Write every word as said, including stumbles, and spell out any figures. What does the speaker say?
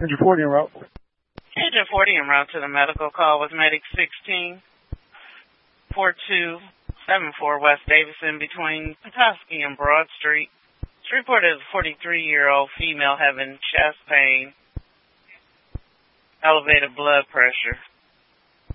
Engine forty en route. Engine forty en route to the medical call with Medic sixteen, four two seven four West Davison between Petoskey and Broad Street. It's reported a forty-three-year-old female having chest pain, elevated blood pressure.